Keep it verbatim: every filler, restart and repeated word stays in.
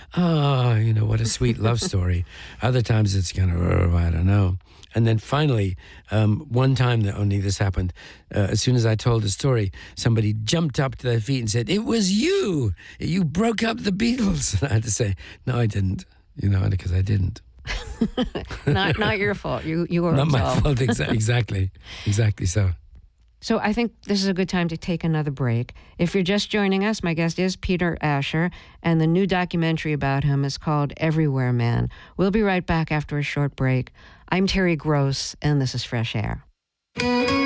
oh, you know, what a sweet love story. Other times it's kind of, oh, I don't know. And then finally, um, one time that only this happened, uh, as soon as I told the story, somebody jumped up to their feet and said, it was you. You broke up the Beatles. And I had to say, no, I didn't, you know, because I didn't. not not your fault. You you were Not my absolved. fault, exa- exactly. Exactly so. So I think this is a good time to take another break. If you're just joining us, my guest is Peter Asher, and the new documentary about him is called Everywhere Man. We'll be right back after a short break. I'm Terry Gross, and this is Fresh Air.